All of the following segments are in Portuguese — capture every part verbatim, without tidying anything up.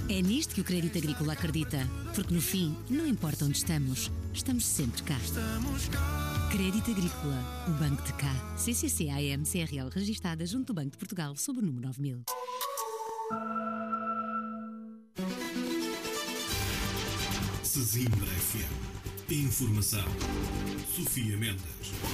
É nisto que o Crédito Agrícola acredita, porque no fim, não importa onde estamos, estamos sempre cá. Crédito Agrícola, o Banco de Cá. C C C A M C R L registada junto do Banco de Portugal sob o número nove mil. Sesimbra F M. Informação. Sofia Mendes.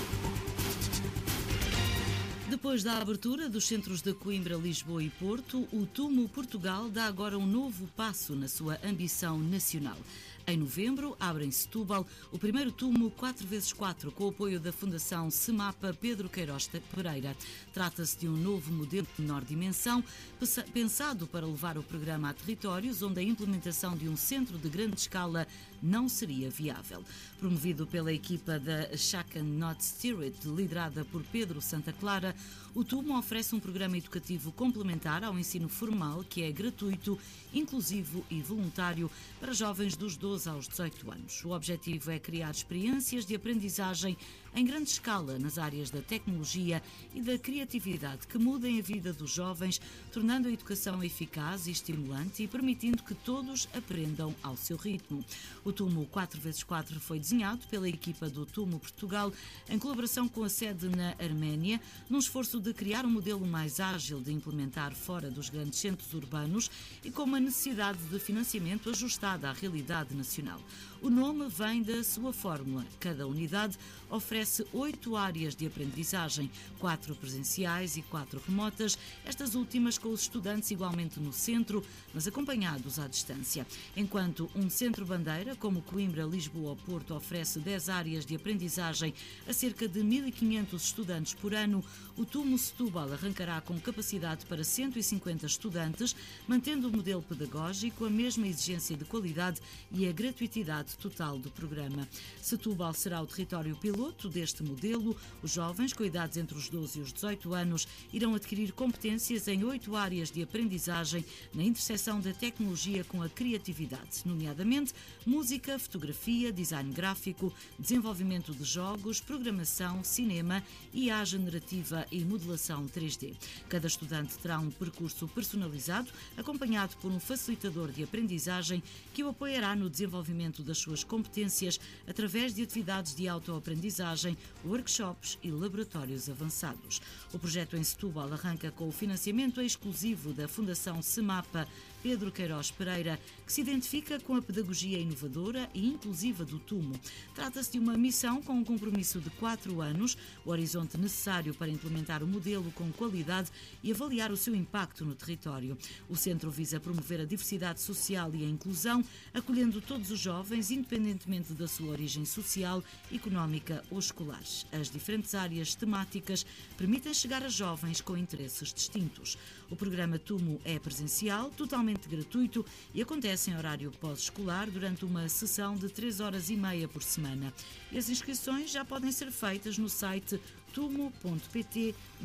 Depois da abertura dos centros de Coimbra, Lisboa e Porto, o Tumo Portugal dá agora um novo passo na sua ambição nacional. Em novembro, abre em Setúbal o primeiro Tumo quatro por quatro, com o apoio da Fundação Semapa Pedro Queiroz Pereira. Trata-se de um novo modelo de menor dimensão, pensado para levar o programa a territórios onde a implementação de um centro de grande escala não seria viável. Promovido pela equipa da Shaken Not Steered, liderada por Pedro Santa Clara, o Tumo oferece um programa educativo complementar ao ensino formal, que é gratuito, inclusivo e voluntário para jovens dos doze aos dezoito anos. O objetivo é criar experiências de aprendizagem em grande escala nas áreas da tecnologia e da criatividade que mudem a vida dos jovens, tornando a educação eficaz e estimulante e permitindo que todos aprendam ao seu ritmo. O Tumo quatro por quatro foi desenhado pela equipa do Tumo Portugal em colaboração com a sede na Arménia, num esforço de criar um modelo mais ágil de implementar fora dos grandes centros urbanos e com uma necessidade de financiamento ajustada à realidade nacional. O nome vem da sua fórmula. Cada unidade oferece oito áreas de aprendizagem, quatro presenciais e quatro remotas, estas últimas com os estudantes igualmente no centro, mas acompanhados à distância. Enquanto um centro-bandeira, como Coimbra, Lisboa ou Porto, oferece dez áreas de aprendizagem a cerca de mil e quinhentos estudantes por ano, o Tumo Setúbal arrancará com capacidade para cento e cinquenta estudantes, mantendo o modelo pedagógico, a mesma exigência de qualidade e a gratuitidade total do programa. Setúbal será o território piloto deste modelo. Os jovens, com idades entre os doze e os dezoito anos, irão adquirir competências em oito áreas de aprendizagem na interseção da tecnologia com a criatividade, nomeadamente música, fotografia, design gráfico, desenvolvimento de jogos, programação, cinema, I A generativa e modelação três D. Cada estudante terá um percurso personalizado, acompanhado por um facilitador de aprendizagem que o apoiará no desenvolvimento das suas competências através de atividades de autoaprendizagem, workshops e laboratórios avançados. O projeto em Setúbal arranca com o financiamento exclusivo da Fundação Semapa Pedro Queiroz Pereira, que se identifica com a pedagogia inovadora e inclusiva do Tumo. Trata-se de uma missão com um compromisso de quatro anos, o horizonte necessário para implementar o modelo com qualidade e avaliar o seu impacto no território. O centro visa promover a diversidade social e a inclusão, acolhendo todos os jovens, independentemente da sua origem social, económica ou escolar. As diferentes áreas temáticas permitem chegar a jovens com interesses distintos. O programa Tumo é presencial, totalmente gratuito e acontece em horário pós-escolar durante uma sessão de três horas e meia por semana. E as inscrições já podem ser feitas no site tumo ponto pt